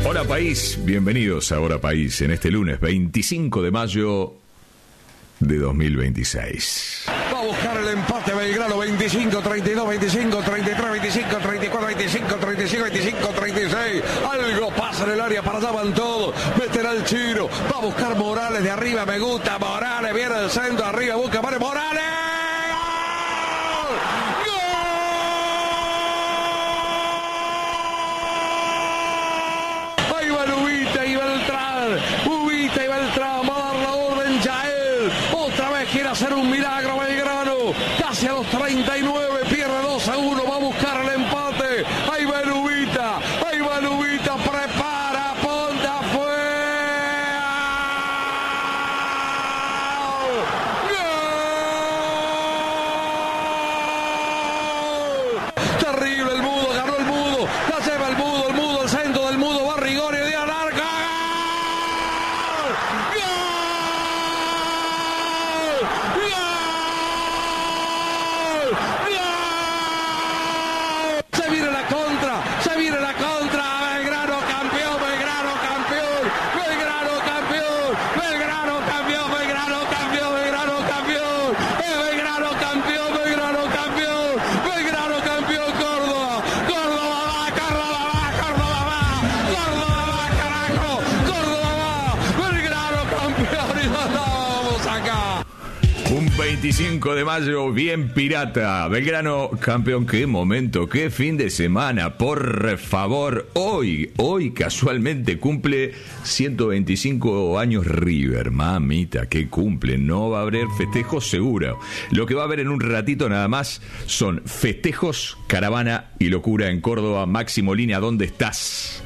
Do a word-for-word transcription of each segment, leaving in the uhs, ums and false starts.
Hola país, bienvenidos a Hora País en este lunes veinticinco de mayo de dos mil veintiséis. Va a buscar el empate Belgrano. Veinticinco, treinta y dos, veinticinco, treinta y tres, veinticinco, treinta y cuatro, veinticinco, treinta y cinco, veinticinco, treinta y seis. Algo pasa en el área, para allá van todos. Meterá el Chiro, va a buscar Morales de arriba, me gusta Morales, viene el centro, arriba busca Morales. ¡Morales! Hacer un milagro Belgrano, casi a los treinta y nueve, pierde dos a uno, va a buscar el empate. Ahí va Lubita, ahí va Lubita, prepara, ponta, fue. ¡Gol! Terrible el Mudo, ganó el Mudo, la lleva el Mudo, el Mudo, el centro del Mudo, va Rigoni de Alarca. veinticinco de mayo, bien pirata. Belgrano campeón, qué momento, qué fin de semana. Por favor, hoy, hoy casualmente cumple ciento veinticinco años River. Mamita, que cumple. No va a haber festejos seguro. Lo que va a haber en un ratito nada más son festejos, caravana y locura en Córdoba. Maxi Molina, ¿dónde estás?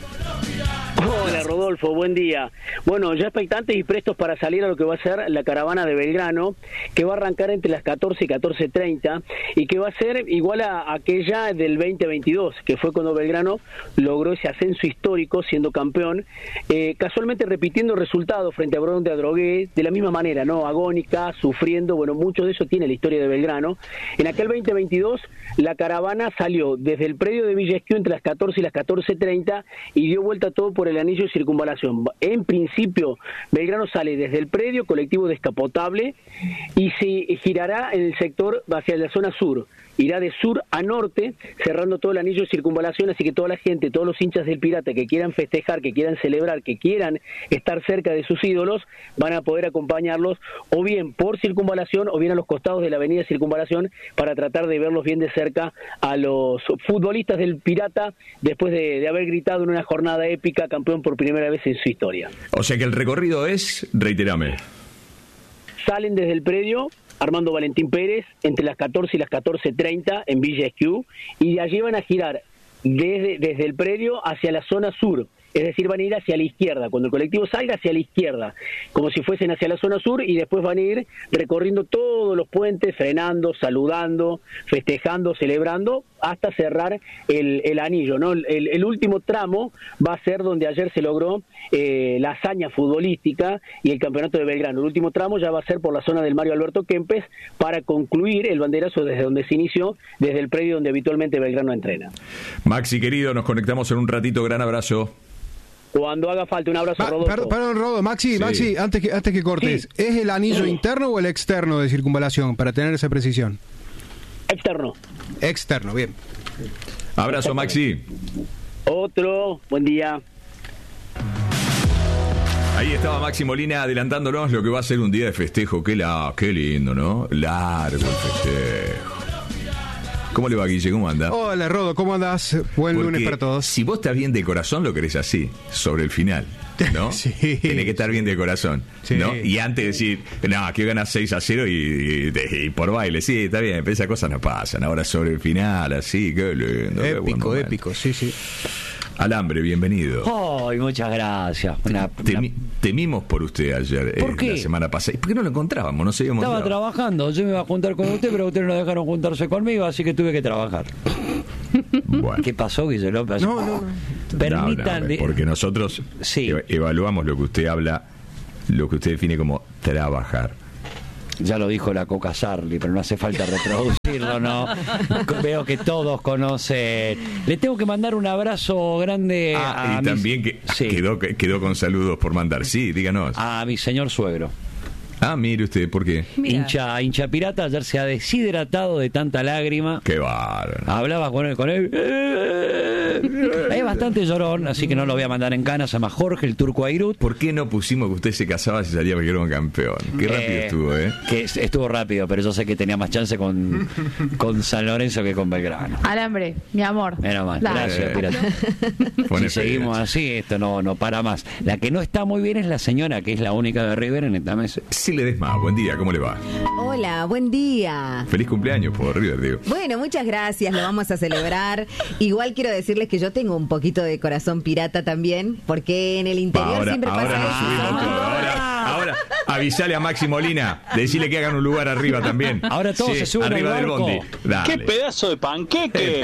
Hola Rodolfo, buen día. Bueno, ya expectantes y prestos para salir a lo que va a ser la caravana de Belgrano, que va a arrancar entre las catorce y catorce treinta y que va a ser igual a aquella del veinte veintidós, que fue cuando Belgrano logró ese ascenso histórico siendo campeón, eh, casualmente repitiendo resultados frente a Bron de Adrogué, de la misma manera, ¿no? Agónica, sufriendo, bueno, mucho de eso tiene la historia de Belgrano. En aquel veinte veintidós la caravana salió desde el predio de Villa Esquiú entre las catorce y las catorce treinta y dio vuelta todo por el anillo de circunvalación. En principio, Belgrano sale desde el predio colectivo descapotable y se girará en el sector hacia la zona sur. Irá de sur a norte, cerrando todo el anillo de circunvalación, así que toda la gente, todos los hinchas del Pirata que quieran festejar, que quieran celebrar, que quieran estar cerca de sus ídolos, van a poder acompañarlos o bien por circunvalación o bien a los costados de la avenida Circunvalación para tratar de verlos bien de cerca a los futbolistas del Pirata después de, de haber gritado en una jornada épica campeón por primera vez en su historia. O sea que el recorrido es, reiterame. Salen desde el predio Armando Valentín Pérez entre las catorce y las catorce treinta en Villa Esquiú y de allí van a girar desde, desde el predio hacia la zona sur. Es decir, van a ir hacia la izquierda, cuando el colectivo salga hacia la izquierda, como si fuesen hacia la zona sur, y después van a ir recorriendo todos los puentes, frenando, saludando, festejando, celebrando, hasta cerrar el, el anillo, ¿no? El, el último tramo va a ser donde ayer se logró eh, la hazaña futbolística y el campeonato de Belgrano. El último tramo ya va a ser por la zona del Mario Alberto Kempes para concluir el banderazo desde donde se inició, desde el predio donde habitualmente Belgrano entrena. Maxi, querido, nos conectamos en un ratito, gran abrazo. Cuando haga falta, un abrazo, Ma, Rodolfo. Perdón, perdón, Rodo. Maxi, sí. Maxi, antes que, antes que cortes, sí. ¿Es el anillo sí. interno o el externo de circunvalación, para tener esa precisión? Externo. Externo, bien. Abrazo, Maxi. Otro, buen día. Ahí estaba Maxi Molina adelantándonos lo que va a ser un día de festejo. Qué, la, qué lindo, ¿no? Largo el festejo. ¿Cómo le va, Guille? ¿Cómo anda? Hola, Rodo, ¿cómo andás? Buen Porque lunes para todos. Si vos estás bien de corazón, lo querés así, sobre el final, ¿no? Sí. Tiene que estar bien de corazón, sí. ¿no? Y antes decir, no, aquí ganas seis a cero y, y, y por baile, sí, está bien, pero esas cosas no pasan. Ahora sobre el final, así, qué lindo. Épico, qué épico, sí, sí. Alambre, bienvenido. Ay, muchas gracias. Una, Temi, una... Temimos por usted ayer, ¿Por eh, qué? la semana pasada. ¿Por qué no lo encontrábamos? No sabíamos. Estaba trabajando. Yo me iba a juntar con usted, pero ustedes no dejaron juntarse conmigo, así que tuve que trabajar. Bueno. ¿Qué pasó, Guille López? No, no, no. Permitan. No, no, porque nosotros sí. evaluamos lo que usted habla, lo que usted define como trabajar. Ya lo dijo la Coca Sarli, pero no hace falta reproducirlo, ¿no? Veo que todos conocen. Le tengo que mandar un abrazo grande ah, a y mis... también que sí. quedó, quedó con saludos por mandar. Sí, díganos. A mi señor suegro. Ah, mire usted, ¿por qué? Mira. Hincha, hincha pirata, ayer se ha deshidratado de tanta lágrima. Qué bárbaro. Hablaba con él, con él. Es bastante llorón, así que no lo voy a mandar en cana. Se llama Jorge, el turco Airut. ¿Por qué no pusimos que usted se casaba si salía Belgrano campeón? Qué rápido Eh, estuvo, ¿eh? Que estuvo rápido, pero yo sé que tenía más chance con, con San Lorenzo que con Belgrano. Alambre, mi amor. Menos mal. Dale. Gracias, pirata. Pone Si seguimos fecha. así, esto no, no para más. La que no está muy bien es la señora, que es la única de River en esta mesa. Sí le des más. Buen día, ¿cómo le va? Hola, buen día. Feliz cumpleaños por River, digo. Bueno, muchas gracias, lo vamos a celebrar. Igual quiero decirles que yo tengo un poquito de corazón pirata también, porque en el interior Ahora, siempre ahora pasa nos eso. subimos todo. Ahora, ahora, avisale a Maxi Molina, decirle que hagan un lugar arriba también. Ahora todos se suben arriba al del barco. bondi. Dale. ¡Qué pedazo de panqueque!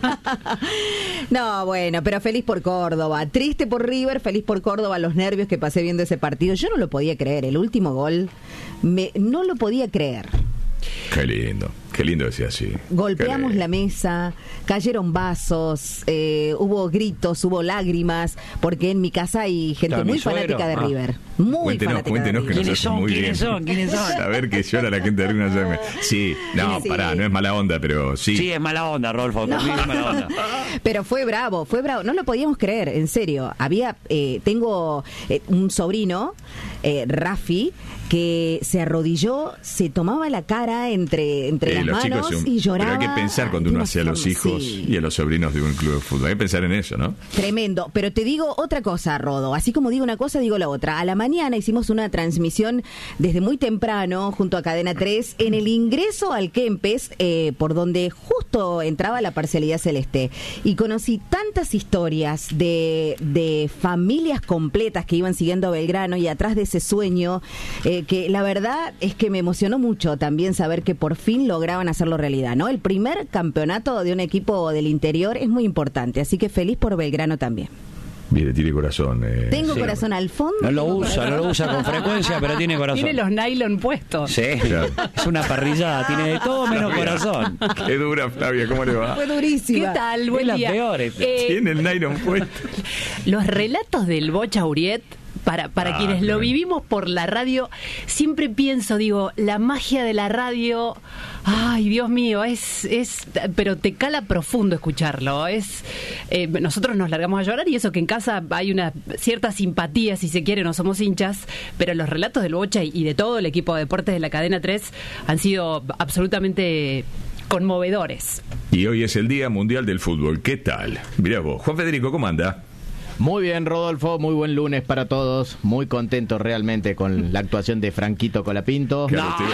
No, bueno, pero feliz por Córdoba. Triste por River, feliz por Córdoba, los nervios que pasé viendo ese partido. Yo no lo podía creer, el último gol, me, no lo podía creer. Qué lindo, qué lindo decía así. Golpeamos Qué la mesa, cayeron vasos, eh, hubo gritos, hubo lágrimas, porque en mi casa hay gente ¿Está muy mi suegro? fanática de Ah. River. Muy Cuéntenos, fanática cuéntenos de que River. nos ¿Quiénes hace son? muy ¿Quiénes bien. son? ¿Quiénes son? Saber que llora la gente de River. no sé. Sí, no, Sí. pará, no es mala onda, pero sí. Sí, es mala onda, Rodolfo. Conmigo es mala onda. Pero fue bravo, fue bravo. No lo podíamos creer, en serio. Había, eh, tengo eh, un sobrino, eh, Rafi, que se arrodilló, se tomaba la cara entre, entre Eh, las los manos chicos son- y lloraba. Pero hay que pensar cuando de uno una hace a los forma- hijos sí. y a los sobrinos de un club de fútbol. Hay que pensar en eso, ¿no? Tremendo, pero te digo otra cosa, Rodo. Así como digo una cosa, digo la otra. A la mañana hicimos una transmisión desde muy temprano junto a Cadena tres en el ingreso al Kempes, eh, por donde justo entraba la parcialidad celeste. Y conocí tantas historias de, de familias completas que iban siguiendo a Belgrano y atrás de ese sueño, eh, que la verdad es que me emocionó mucho también saber que por fin lograban hacerlo realidad, ¿no? El primer campeonato de un equipo del interior es muy importante, así que feliz por Belgrano también. Mire, tiene corazón. Eh, Tengo sí. corazón al fondo. No lo tengo usa, corazón- no lo usa con frecuencia, pero tiene corazón. Tiene los nylon puestos. Sí, Claro. es una parrillada, tiene de todo menos Flavia. corazón. Qué dura, Flavia, ¿cómo le va? Fue ¿Qué durísima. tal? Es Buen la día. peor esta. Eh, Tiene el nylon puesto. Los relatos del Bocha Uriet, para, para Ah, quienes lo bien. vivimos por la radio, siempre pienso, digo, la magia de la radio, ay, Dios mío, es, es pero te cala profundo escucharlo. Es eh, nosotros nos largamos a llorar y eso que en casa hay una cierta simpatía, si se quiere, no somos hinchas, pero los relatos del Bocha y, y de todo el equipo de deportes de la Cadena tres han sido absolutamente conmovedores. Y hoy es el Día Mundial del Fútbol. ¿Qué tal? Mirá vos. Juan Federico, ¿cómo anda? Muy bien, Rodolfo, muy buen lunes para todos. Muy contento realmente con la actuación de Franquito Colapinto. Claro, No,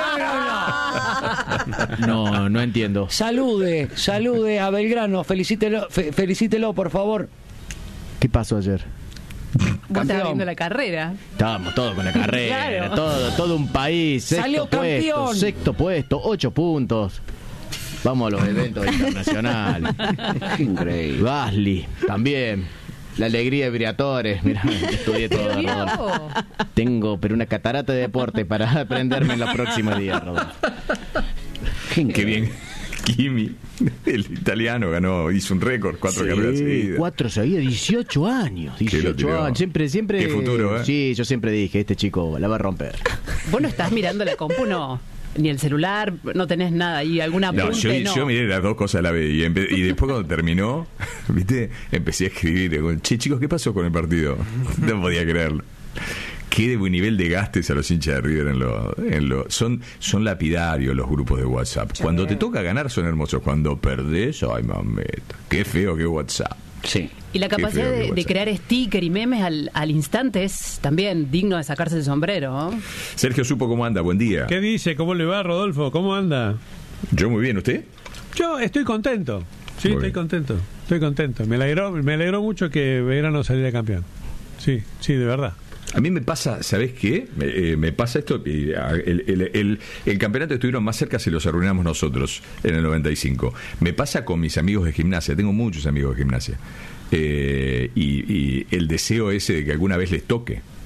usted- no, no, no. No, no entiendo. Salude, salude a Belgrano, felicítelo, fe- felicítelo, por favor. ¿Qué pasó ayer? Vos Campeón. estás viendo la carrera. Estábamos todos con la carrera, Claro. todo, todo un país, sexto Salió puesto, campeón. sexto puesto, ocho puntos. Vamos a los eventos internacionales. Increíble. Gasly, también. La alegría de Briatores, mira, estudié todo, Pero mirá Rodolfo. vos. Tengo, pero una catarata de deporte para aprenderme en los próximos días, Rodolfo. Qué bien. Kimi, el italiano, ganó, hizo un récord, cuatro carreras seguidas. Cuatro seguidas, dieciocho años. ¿Qué lo dieciocho tiró? años. Siempre, siempre. Qué futuro, ¿eh? Sí, yo siempre dije, este chico la va a romper. Vos no estás mirando la compu, no. Ni el celular, no tenés nada ahí, alguna No, apunte, yo, no. yo miré las dos cosas a la vez y, empe- y después cuando terminó, ¿viste? Empecé a escribir, digo, che, chicos, ¿qué pasó con el partido? No podía creerlo. Qué de buen nivel de gastes a los hinchas de River en lo, en lo son, son lapidarios los grupos de WhatsApp. Cuando te toca ganar son hermosos, cuando perdés, ay mameta, qué feo que WhatsApp. Sí. Y la Qué capacidad feo que de, de WhatsApp. crear sticker y memes al, al instante es también digno de sacarse el sombrero, ¿no? Sergio Supo, ¿cómo anda? Buen día. ¿Qué dice? ¿Cómo le va, Rodolfo? ¿Cómo anda? Yo muy bien, ¿usted? Yo estoy contento. Sí, Muy estoy bien. contento. Estoy contento. Me alegró, me alegró mucho que Belgrano saliera campeón. Sí, sí, de verdad. A mí me pasa, ¿sabés qué? Me, eh, me pasa esto, eh, el, el, el, el campeonato que estuvieron más cerca se los arruinamos nosotros en el noventa y cinco. Me pasa con mis amigos de gimnasia, tengo muchos amigos de gimnasia. Eh, y, y el deseo ese de que alguna vez les toque.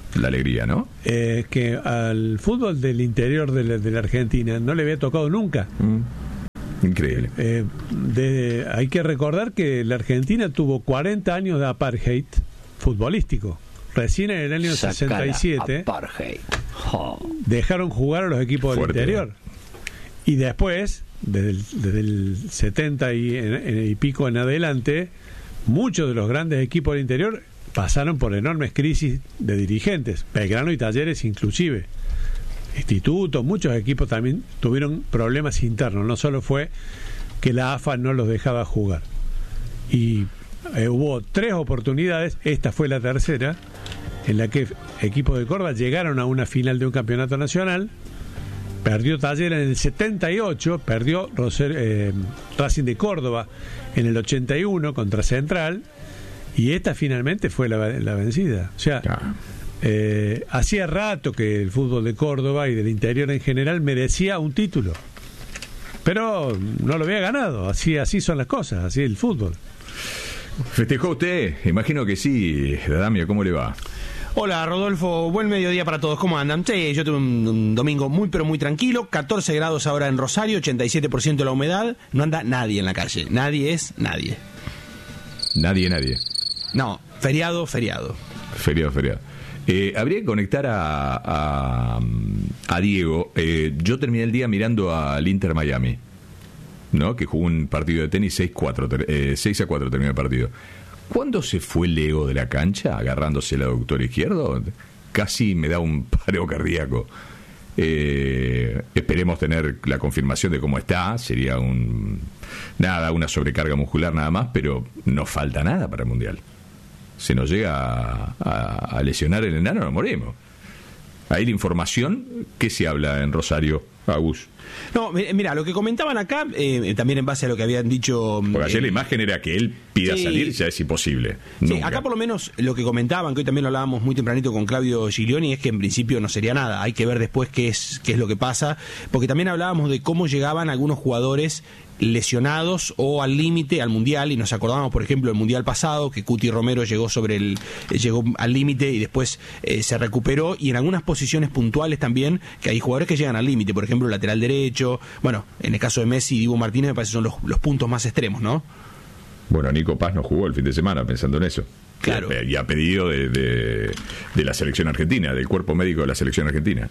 la alegría, ¿no? Eh, que al fútbol del interior de la, de la Argentina no le había tocado nunca. Mm. Increíble. Eh, de, hay que recordar que la Argentina tuvo cuarenta años de apartheid futbolístico. Recién en el año Saca sesenta y siete apartheid. Oh. dejaron jugar a los equipos Fuerte, del interior. Y después, desde el, desde el setenta y, en, en, y pico en adelante, muchos de los grandes equipos del interior pasaron por enormes crisis de dirigentes, Belgrano y Talleres inclusive. Institutos, muchos equipos también tuvieron problemas internos, no solo fue que la A F A no los dejaba jugar. Y eh, hubo tres oportunidades, esta fue la tercera, en la que equipos de Córdoba llegaron a una final de un campeonato nacional. Perdió Talleres en el setenta y ocho, perdió Roser, eh, Racing de Córdoba en el ochenta y uno contra Central, y esta finalmente fue la, la vencida. O sea, Claro. eh, hacía rato que el fútbol de Córdoba y del interior en general merecía un título, pero no lo había ganado. Así, así son las cosas, así es el fútbol. ¿Festejó usted? Imagino que sí. Damia, ¿cómo le va? Hola Rodolfo, buen mediodía para todos, ¿cómo andan? Sí, yo tuve un, un domingo muy pero muy tranquilo, catorce grados ahora en Rosario, ochenta y siete por ciento la humedad, no anda nadie en la calle, nadie es nadie. Nadie, nadie. No, feriado, feriado. Feriado, feriado. Eh, habría que conectar a, a, a Diego. Eh, yo terminé el día mirando al Inter Miami, ¿no? Que jugó un partido de tenis seis cuatro, eh, seis a cuatro terminó el partido. ¿Cuándo se fue Leo de la cancha agarrándose el aductor izquierdo? Casi me da un paro cardíaco. Eh, esperemos tener la confirmación de cómo está. Sería un nada, una sobrecarga muscular nada más, pero no falta nada para el Mundial. Se nos llega a, a, a lesionar el enano, nos morimos. Ahí la información, ¿qué se habla en Rosario, Agus? No, mira, lo que comentaban acá, eh, también en base a lo que habían dicho... Porque ayer eh, la imagen era que él pida sí, salir, ya es imposible. Sí, Nunca. acá por lo menos lo que comentaban, que hoy también lo hablábamos muy tempranito con Claudio Giglioni, es que en principio no sería nada. Hay que ver después qué es, qué es lo que pasa, porque también hablábamos de cómo llegaban algunos jugadores lesionados o al límite al Mundial, y nos acordamos por ejemplo del Mundial pasado que Cuti Romero llegó sobre el llegó al límite y después eh, se recuperó, y en algunas posiciones puntuales también que hay jugadores que llegan al límite, por ejemplo el lateral derecho, bueno, en el caso de Messi y Dibu Martínez me parece que son los, los puntos más extremos, ¿no? Bueno, Nico Paz no jugó el fin de semana pensando en eso. Claro. Y a pedido de, de, de la selección argentina, del cuerpo médico de la selección argentina.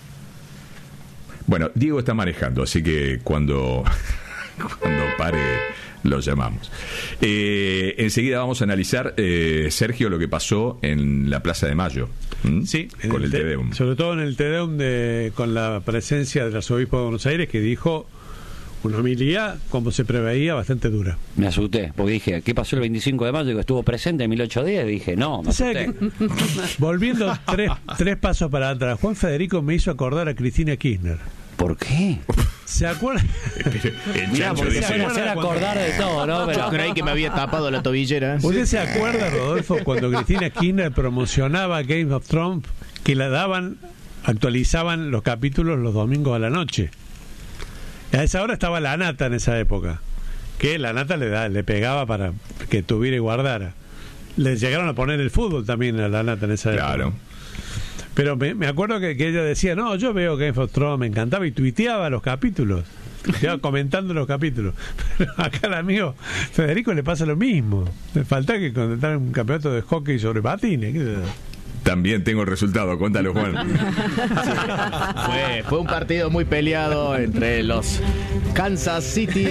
Bueno, Diego está manejando, así que cuando cuando pare lo llamamos. Eh, enseguida vamos a analizar, eh, Sergio, lo que pasó en la Plaza de Mayo. ¿Mm? Sí, con el, el Te Deum. Sobre todo en el Te Deum, de, con la presencia del arzobispo de Buenos Aires, que dijo una homilía, como se preveía, bastante dura. Me asusté, porque dije, ¿qué pasó el veinticinco de mayo? Que estuvo presente en mil ochocientos diez. Dije, no, me asusté. Volviendo tres, tres pasos para atrás, Juan Federico me hizo acordar a Cristina Kirchner. ¿Por qué? ¿Se acuerda? Mirá, porque se puede hacer acordar de todo, ¿no? Pero... Yo creí que me había tapado la tobillera. ¿Usted se acuerda, Rodolfo, cuando Cristina Kirchner promocionaba Game of Thrones, que la daban, actualizaban los capítulos los domingos a la noche? A esa hora estaba la nata en esa época, que la nata le, da, le pegaba para que tuviera y guardara. Le llegaron a poner el fútbol también a la nata en esa época. Claro. Pero me, me acuerdo que, que ella decía, no, yo veo Game of Thrones, me encantaba, y tuiteaba los capítulos, iba comentando los capítulos. Pero acá al amigo Federico le pasa lo mismo. Le falta que comentar un campeonato de hockey sobre patines. También tengo el resultado, cuéntalo, Juan. Fue, fue un partido muy peleado entre los Kansas City.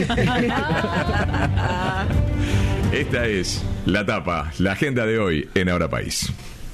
Esta es la tapa, la agenda de hoy en Ahora País.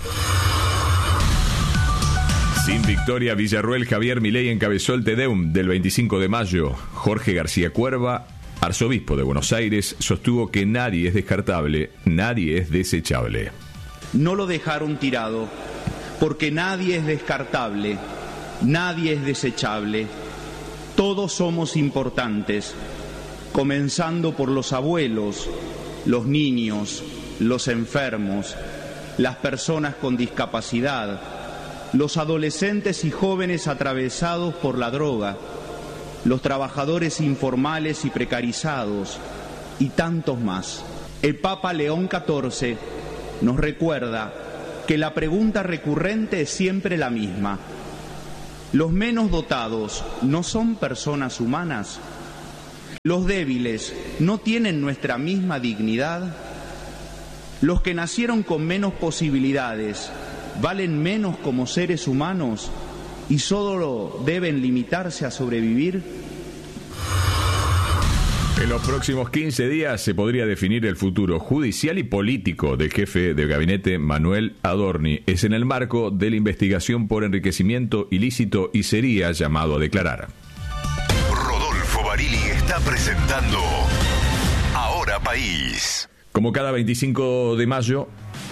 Sin victoria, Villarruel, Javier Milei encabezó el Te Deum del veinticinco de mayo. Jorge García Cuerva, arzobispo de Buenos Aires, sostuvo que nadie es descartable, nadie es desechable. No lo dejaron tirado, porque nadie es descartable, nadie es desechable. Todos somos importantes, comenzando por los abuelos, los niños, los enfermos, las personas con discapacidad, los adolescentes y jóvenes atravesados por la droga, los trabajadores informales y precarizados, y tantos más. El Papa León catorce nos recuerda que la pregunta recurrente es siempre la misma. ¿Los menos dotados no son personas humanas? ¿Los débiles no tienen nuestra misma dignidad? ¿Los que nacieron con menos posibilidades valen menos como seres humanos y solo deben limitarse a sobrevivir? En los próximos quince días se podría definir el futuro judicial y político del jefe del gabinete Manuel Adorni. Es en el marco de la investigación por enriquecimiento ilícito y sería llamado a declarar. Rodolfo Barili está presentando Ahora País. Como cada veinticinco de mayo,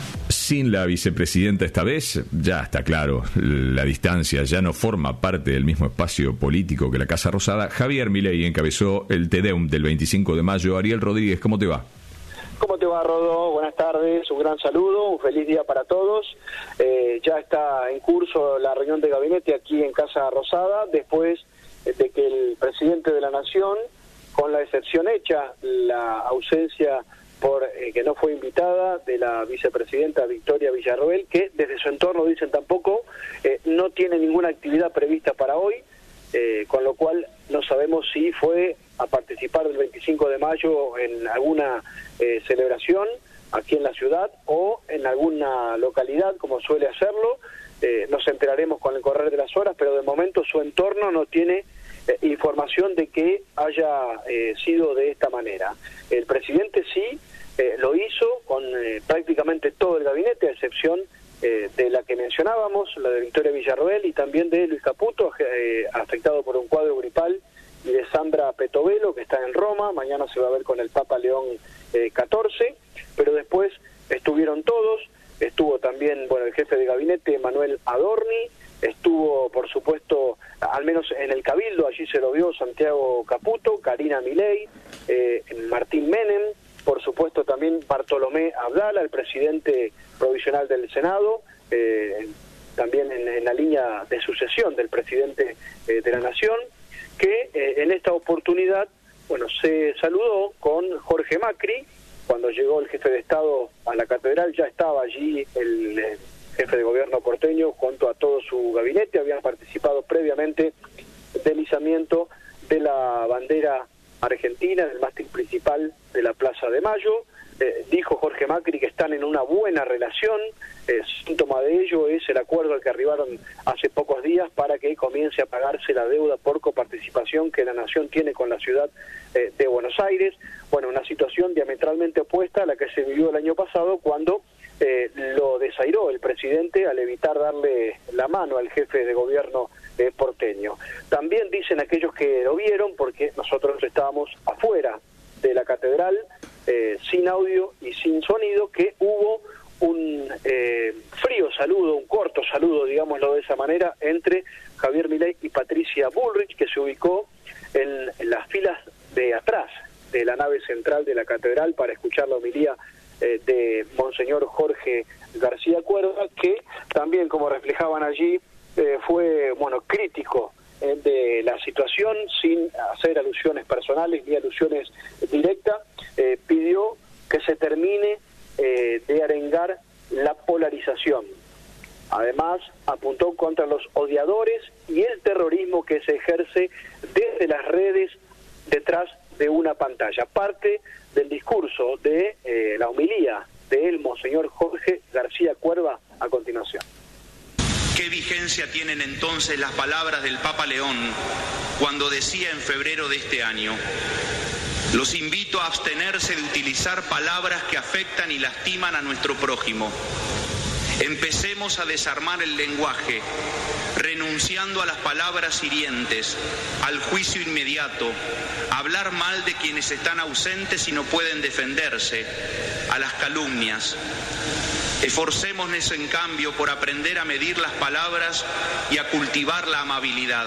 sin la vicepresidenta esta vez, ya está claro, la distancia ya no forma parte del mismo espacio político que la Casa Rosada. Javier Milei encabezó el Te Deum del veinticinco de mayo. Ariel Rodríguez, ¿cómo te va? ¿Cómo te va, Rodó? Buenas tardes, un gran saludo, un feliz día para todos. Eh, ya está en curso la reunión de gabinete aquí en Casa Rosada, después de que el presidente de la Nación, con la excepción hecha, la ausencia por eh, que no fue invitada de la vicepresidenta Victoria Villarroel, que desde su entorno dicen tampoco, eh, no tiene ninguna actividad prevista para hoy, eh, con lo cual no sabemos si fue a participar del veinticinco de mayo en alguna eh, celebración aquí en la ciudad o en alguna localidad, como suele hacerlo. Eh, nos enteraremos con el correr de las horas, pero de momento su entorno no tiene eh, información de que haya eh, sido de esta manera. El presidente sí eh, lo hizo con eh, prácticamente todo el gabinete, a excepción eh, de la que mencionábamos, la de Victoria Villarroel, y también de Luis Caputo, eh, afectado por un cuadro gripal, y de Sandra Petovelo, que está en Roma. Mañana se va a ver con el Papa León eh, catorce, pero después estuvieron todos. Estuvo también, bueno, el jefe de gabinete, Manuel Adorni, estuvo, por supuesto, al menos en el Cabildo, allí se lo vio Santiago Caputo, Karina Milei, eh, Martín Menem, por supuesto también Bartolomé Abdala, el presidente provisional del Senado, eh, también en, en la línea de sucesión del presidente eh, de la Nación, que eh, en esta oportunidad, bueno, se saludó con Jorge Macri. Cuando llegó el jefe de Estado a la catedral, ya estaba allí el eh, jefe de gobierno porteño junto a todo su gabinete. Habían participado previamente del izamiento de la bandera argentina, del mástil principal de la Plaza de Mayo. Eh, dijo Jorge Macri que están en una buena relación. Eh, síntoma de ello es el acuerdo al que arribaron hace pocos días para que comience a pagarse la deuda por coparticipación que la Nación tiene con la ciudad eh, de Buenos Aires. Bueno, una situación diametralmente opuesta a la que se vivió el año pasado cuando eh, lo desairó el presidente al evitar darle la mano al jefe de gobierno eh, porteño. También dicen aquellos que lo vieron, porque nosotros estábamos afuera de la catedral, eh, sin audio y sin sonido, que hubo un eh, frío saludo, un corto saludo, digámoslo de esa manera, entre Javier Milei y Patricia Bullrich, que se ubicó en, en las filas de atrás de la nave central de la catedral para escuchar la homilía eh, de Monseñor Jorge García Cuerva, que también, como reflejaban allí, eh, fue, bueno, crítico eh, de la situación, sin hacer alusiones personales ni alusiones directas. Eh, pidió que se termine eh, de arengar la polarización. Además, apuntó contra los odiadores y el terrorismo que se ejerce desde las redes detrás de una pantalla. Parte del discurso de eh, la homilía del Monseñor Jorge García Cuerva a continuación. ¿Qué vigencia tienen entonces las palabras del Papa León cuando decía en febrero de este año: los invito a abstenerse de utilizar palabras que afectan y lastiman a nuestro prójimo? Empecemos a desarmar el lenguaje, renunciando a las palabras hirientes, al juicio inmediato, a hablar mal de quienes están ausentes y no pueden defenderse, a las calumnias. Esforcémonos, en cambio, por aprender a medir las palabras y a cultivar la amabilidad.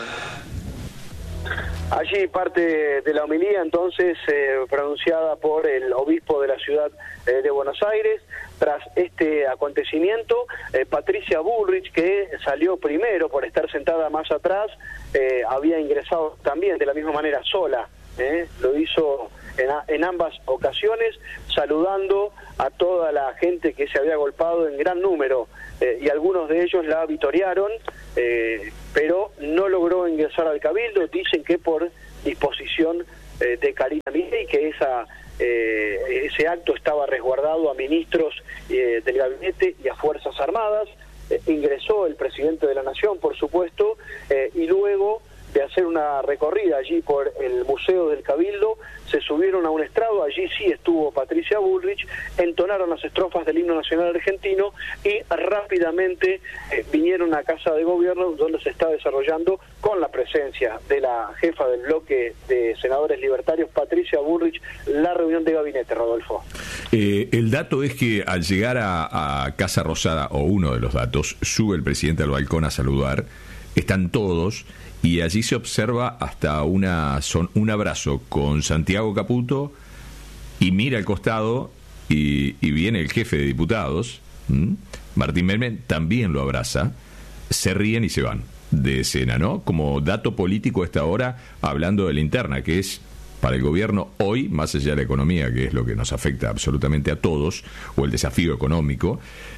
Allí parte de la homilía, entonces, eh, pronunciada por el obispo de la ciudad eh, de Buenos Aires. Tras este acontecimiento, eh, Patricia Bullrich, que salió primero por estar sentada más atrás, eh, había ingresado también de la misma manera sola. Eh, lo hizo en, a, en ambas ocasiones, saludando a toda la gente que se había agolpado en gran número, eh, y algunos de ellos la vitorearon, eh, pero no logró ingresar al Cabildo. Dicen que por disposición eh, de Karina Milei, que esa eh, ese acto estaba resguardado a ministros eh, del gabinete y a Fuerzas Armadas. Eh, ingresó el presidente de la Nación, por supuesto, eh, y luego de hacer una recorrida allí por el Museo del Cabildo, se subieron a un estrado, allí sí estuvo Patricia Bullrich, entonaron las estrofas del himno nacional argentino y rápidamente eh, vinieron a Casa de Gobierno, donde se está desarrollando, con la presencia de la jefa del bloque de senadores libertarios, Patricia Bullrich, la reunión de gabinete, Rodolfo. Eh, el dato es que al llegar a, a Casa Rosada, o uno de los datos, sube el presidente al balcón a saludar, están todos, y allí se observa hasta una son un abrazo con Santiago Caputo, y mira al costado y, y viene el jefe de diputados, ¿m? Martín Menem, también lo abraza, se ríen y se van de escena, ¿no? Como dato político a esta hora, hablando de la interna, que es para el gobierno hoy, más allá de la economía, que es lo que nos afecta absolutamente a todos, o el desafío económico,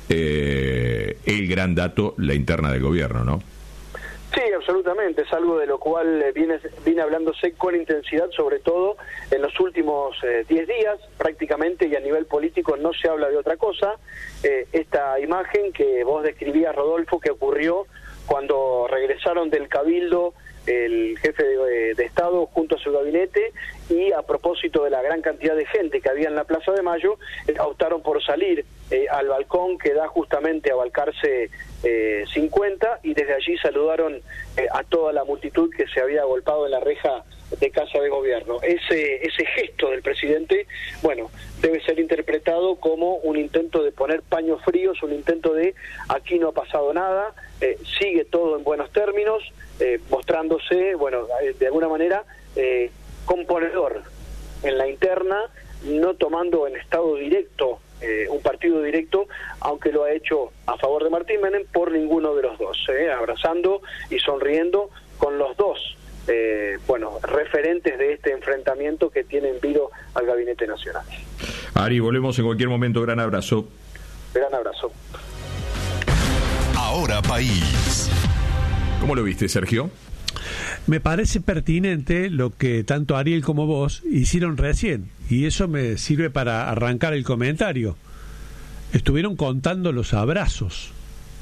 eh, el gran dato, la interna del gobierno, ¿no? Sí, absolutamente, es algo de lo cual viene, viene hablándose con intensidad, sobre todo en los últimos diez eh, días, prácticamente, y a nivel político no se habla de otra cosa. Eh, esta imagen que vos describías, Rodolfo, que ocurrió cuando regresaron del Cabildo el jefe de, de Estado junto a su gabinete, y a propósito de la gran cantidad de gente que había en la Plaza de Mayo, eh, optaron por salir eh, al balcón que da justamente a Balcarce eh, cincuenta, y desde allí saludaron eh, a toda la multitud que se había agolpado en la reja de Casa de Gobierno. Ese, ese gesto del presidente, bueno, debe ser interpretado como un intento de poner paños fríos, un intento de aquí no ha pasado nada, eh, sigue todo en buenos términos, eh, mostrándose, bueno, de alguna manera eh, componedor en la interna, no tomando en estado directo eh, un partido directo, aunque lo ha hecho a favor de Martín Menem, por ninguno de los dos, eh, abrazando y sonriendo con los dos Eh, bueno, referentes de este enfrentamiento que tiene en vilo al Gabinete Nacional. Ari, volvemos en cualquier momento. Gran abrazo. Gran abrazo. Ahora País. ¿Cómo lo viste, Sergio? Me parece pertinente lo que tanto Ariel como vos hicieron recién, y eso me sirve para arrancar el comentario. Estuvieron contando los abrazos,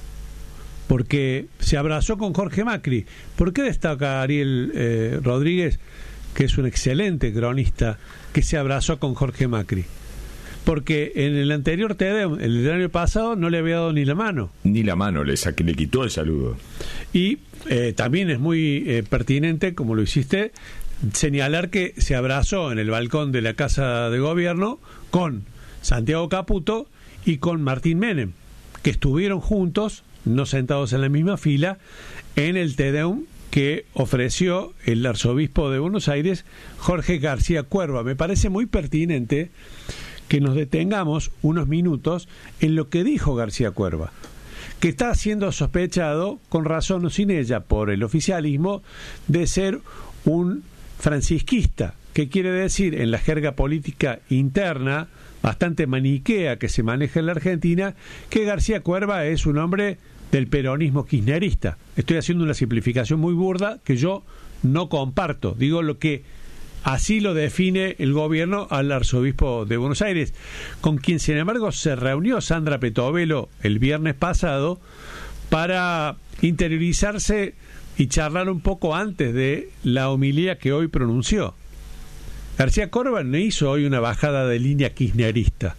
porque se abrazó con Jorge Macri. ¿Por qué destaca Ariel eh, Rodríguez, que es un excelente cronista, que se abrazó con Jorge Macri? Porque en el anterior T D, el del año pasado, no le había dado ni la mano. Ni la mano, le, saqué, le quitó el saludo. Y eh, también es muy eh, pertinente, como lo hiciste, señalar que se abrazó en el balcón de la Casa de Gobierno con Santiago Caputo y con Martín Menem, que estuvieron juntos, no sentados en la misma fila, en el Te Deum que ofreció el arzobispo de Buenos Aires, Jorge García Cuerva. Me parece muy pertinente que nos detengamos unos minutos en lo que dijo García Cuerva, que está siendo sospechado, con razón o sin ella, por el oficialismo, de ser un francisquista, que quiere decir, en la jerga política interna, bastante maniquea que se maneja en la Argentina, que García Cuerva es un hombre del peronismo kirchnerista. Estoy haciendo una simplificación muy burda que yo no comparto. Digo lo que así lo define el gobierno al arzobispo de Buenos Aires, con quien sin embargo se reunió Sandra Petovelo el viernes pasado para interiorizarse y charlar un poco antes de la homilía que hoy pronunció. García Cuerva no hizo hoy una bajada de línea kirchnerista.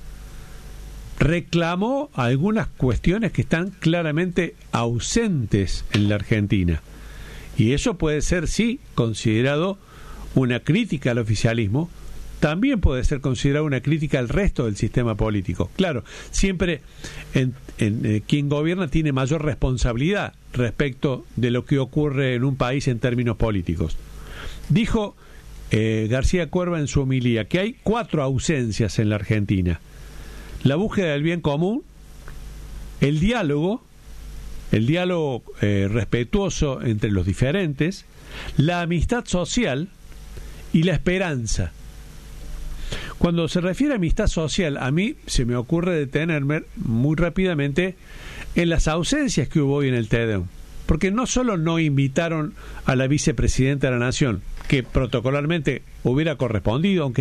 Reclamó algunas cuestiones que están claramente ausentes en la Argentina. Y eso puede ser, sí, considerado una crítica al oficialismo, también puede ser considerado una crítica al resto del sistema político. Claro, siempre en, en, eh, quien gobierna tiene mayor responsabilidad respecto de lo que ocurre en un país en términos políticos. Dijo eh, García Cuerva en su homilía que hay cuatro ausencias en la Argentina: la búsqueda del bien común, el diálogo, el diálogo eh, respetuoso entre los diferentes, la amistad social y la esperanza. Cuando se refiere a amistad social, a mí se me ocurre detenerme muy rápidamente en las ausencias que hubo hoy en el Tedeum. Porque no solo no invitaron a la vicepresidenta de la Nación, que protocolarmente hubiera correspondido, aunque